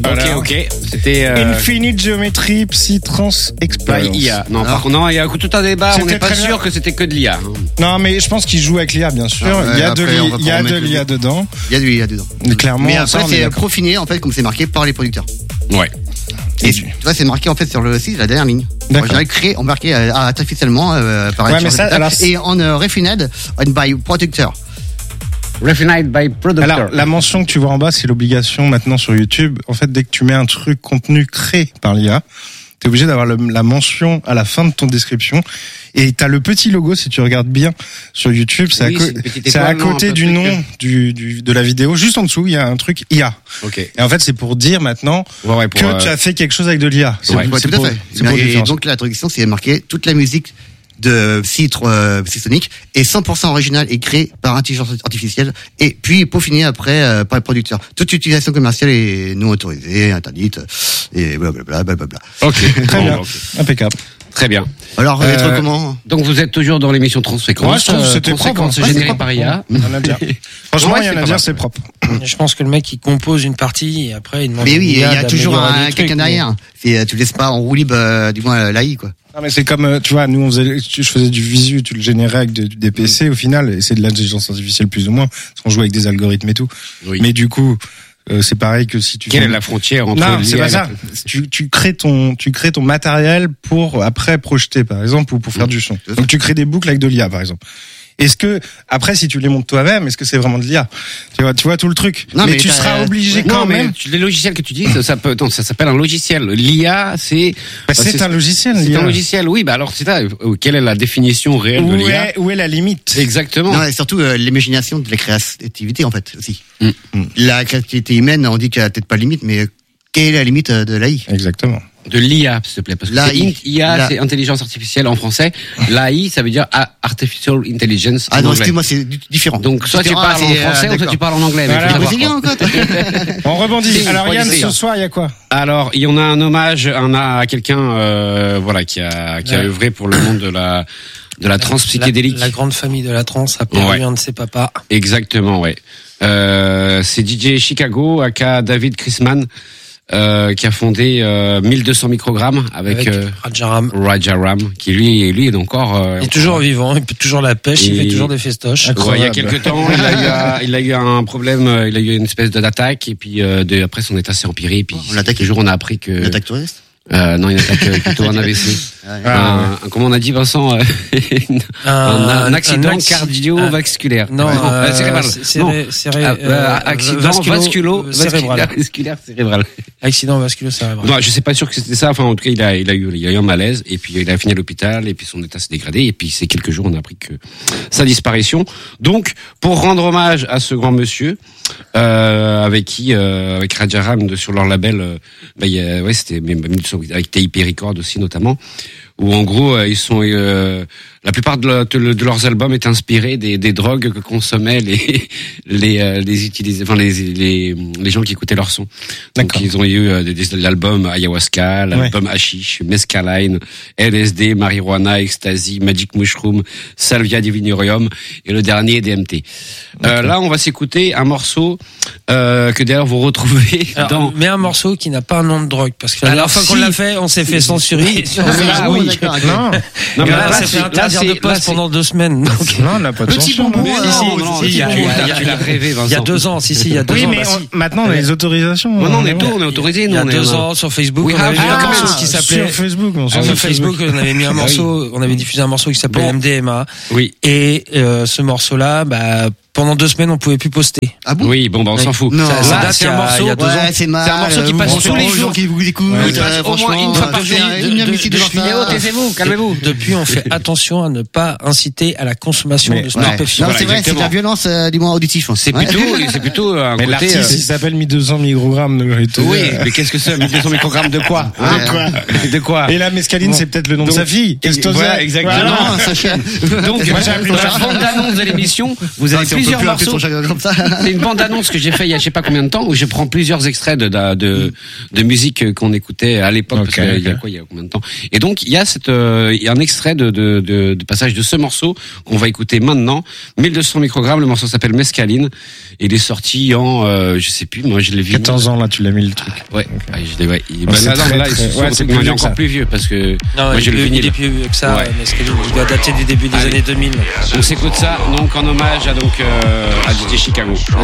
Voilà. Ok. C'était Infinite Geometry Psy Trans Experience. IA. Non, par contre, non, il y a tout un débat. On C'était n'est pas très bien. sûr que c'était que de l'IA. Non, mais je pense qu'il joue avec l'IA, bien sûr. Il y a de l'IA dedans. Il y a de l'IA dedans. Mais clairement, Mais ça, après, on est c'est d'accord. profiné, en fait, comme c'est marqué par les producteurs. Ouais. Et tu vois, c'est marqué, en fait, sur le site, la dernière ligne. D'accord. J'aurais créé, embarqué artificiellement, par Ouais, mais ça, alors, et on refined by producteur. Refined by producer. Alors, la mention que tu vois en bas, c'est l'obligation maintenant sur YouTube. En fait, dès que tu mets un truc contenu créé par l'IA, t'es obligé d'avoir la mention à la fin de ton description. Et t'as le petit logo, si tu regardes bien sur YouTube, c'est Oui, c'est une petite à étoile, non, côté un peu du truc. nom de la vidéo. Juste en dessous, il y a un truc IA. Ok. Et en fait, c'est pour dire maintenant Ouais, pour, que tu as fait quelque chose avec de l'IA. C'est Ouais, Ouais, tout à fait. C'est pour Et différencier. donc, la traduction, c'est marqué toute la musique de Psy-Sonic est 100% originale et créée par intelligence artificielle et puis peaufinée après par les producteurs. Toute utilisation commerciale est non autorisée, interdite et blablabla. Ok. Très bien. Ok. Impeccable. Très bien. Alors, comment Donc vous êtes toujours dans l'émission Transfréquence. Ouais, je trouve que c'était Transfréquence propre. Ouais, générée c'est par propre. IA. Rien à dire. Franchement, Ouais, il y en c'est a à pas dire, mal. c'est propre. Je pense que le mec il compose une partie et après il demande. Mais oui, il y a d'améliorer toujours les trucs, quelqu'un mais- derrière. Tu laisses pas en roue libre, du moins l'AI, quoi. Non, mais c'est comme, tu vois, nous, je faisais du visu, tu le générais avec des PC au final, et c'est de l'intelligence artificielle plus ou moins, parce qu'on joue avec des algorithmes et tout. Oui. Mais du coup, c'est pareil que si tu Quelle fais- est la frontière entre Non, l'IA c'est et pas la- ça. Tu crées ton matériel pour après projeter, par exemple, ou pour faire du son. Donc tu crées des boucles avec de l'IA, par exemple. Est-ce que après, si tu les montes toi-même, est-ce que c'est vraiment de l'IA? Tu vois tout le truc. Non, mais tu t'as- seras obligé Non, quand mais même. les logiciels que tu dis, ça s'appelle un logiciel. L'IA, c'est. C'est un logiciel. C'est l'IA. un logiciel, oui. Bah alors, c'est ça. Quelle est la définition réelle de l'IA? Où est la limite? Exactement. Non, et surtout l'imagination de la créativité, en fait, aussi. Mm. La créativité humaine, on dit qu'elle a peut-être pas de limite, mais quelle est la limite de l'AI? Exactement. De l'IA, s'il te plaît, parce que L'AI. IA, c'est intelligence artificielle en français. L'AI, ça veut dire Artificial Intelligence. Ah en non, anglais. excuse-moi, c'est différent. Donc, soit tu Différent, parles en c'est, français, ou soit d'accord. tu parles en anglais. Voilà. Mais faut Ah, savoir, brésilien, quoi. encore. On rebondit. Si, Alors, Yann, rebondis. ce soir, il y a quoi? Alors, il y en a un hommage à quelqu'un, voilà, qui a œuvré pour le monde de la trans psychédélique. La grande famille de la trance a perdu Ouais. un de ses papas. Exactement, ouais. C'est DJ Chicago, aka David Chrisman, qui a fondé 1200 microgrammes avec Rajaram. Rajaram, qui lui est encore. Il est toujours vivant, il peut toujours la pêche, il fait toujours des festoches. Ouais, il y a Incroyable. quelques temps, il a eu un problème, il a eu une espèce d'attaque, et puis après son état s'est empiré, et puis On l'attaque. ce jour on a appris que L'attaque touriste? non, une attaque plutôt un AVC. Comment on a dit, Vincent, un accident cardiovasculaire. Non, cérébral. Accident vasculaire cérébral. Accident vasculo-cérébral. Non, je sais pas sûr que c'était ça. Enfin, en tout cas, il a eu un malaise, et puis il a fini à l'hôpital, et puis son état s'est dégradé, et puis ces quelques jours, on a appris que sa disparition. Donc, pour rendre hommage à ce grand monsieur, avec Rajaram sur leur label, c'était avec TIP Records aussi notamment, où en gros ils sont la plupart de leurs albums est inspirés des drogues que consommaient les gens qui écoutaient leur son. Donc D'accord. ils ont eu l'album ayahuasca, l'album hashish, mescaline, LSD, marijuana, ecstasy, magic mushroom, salvia divinurium et le dernier DMT. Là on va s'écouter un morceau que d'ailleurs vous retrouvez dans. Mais un morceau qui n'a pas un nom de drogue, parce que la dernière fois qu'on l'a fait, on s'est fait censurer. Ah oui. Non. Non, mais Là, là, ça fait interdire de poste pendant 2 semaines. Donc, Non, on n'a pas de Petit censure. bonbon, il y a rêvé, Vincent. il y a 2 ans, il y a 2 Oui, ans. mais maintenant, on a les autorisations. Non, on est autorisé. Il y a 2 ans, sur Facebook, We on avait have mis un come. morceau qui s'appelait... Sur Facebook, on s'en Sur fout. Facebook, on avait mis un morceau, on avait diffusé un morceau qui s'appelait Bon. MDMA. Oui. Et ce morceau-là, pendant 2 semaines, on pouvait plus poster. Ah bon? Oui, bon, on s'en fout. Non. Ça date c'est il y un a morceau. 2 ans. Ouais, c'est mal. C'est un morceau qui passe Bonsoir tous les aux jours. gens qui vous écoutent. Il passe au moins une fois par jour. Merci Vidéo, Taisez-vous, calmez-vous. Depuis, on fait attention à ne pas inciter à la consommation Mais- de Ouais. stupéfiants. Non, c'est vrai, c'est de la violence, du moins auditif. C'est plutôt un Mais côté. l'artiste, il s'appelle 1200 microgrammes de glutamate. Oui, mais qu'est-ce que c'est 1200 microgrammes de quoi? De quoi? Et la mescaline, c'est peut-être le nom de sa fille. Qu'est-ce que Voilà, exactement. Non, ça chaîne. Donc, Moi, j'ai appris dans ça. la bande d'annonce de l'émission, vous avez Sur plusieurs plusieurs plus appeler morceaux. son chien comme ça. C'est une bande-annonce que j'ai fait il y a je sais pas combien de temps où je prends plusieurs extraits de musique qu'on écoutait à l'époque parce qu'il y a combien de temps. Et donc il y a il y a un extrait de passage de ce morceau qu'on va écouter maintenant. 1200 microgrammes, le morceau s'appelle Mescaline. Il est sorti en je sais plus, moi je l'ai vu 14 ans là, tu l'as mis le truc. Ouais, je l'ai c'est encore plus vieux parce que Non, moi j'ai le vinyle. Il est plus vieux que ça, Ouais. Mescaline. Il doit dater du début des Allez. années 2000. On s'écoute ça donc en hommage à DJ Chicago. Let's